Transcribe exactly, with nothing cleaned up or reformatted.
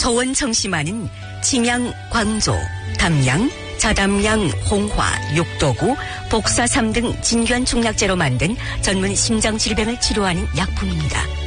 저원청심환은 침양, 광조, 담양, 자담양, 홍화, 육도구, 복사삼 등 진귀한 총약제로 만든 전문 심장질병을 치료하는 약품입니다.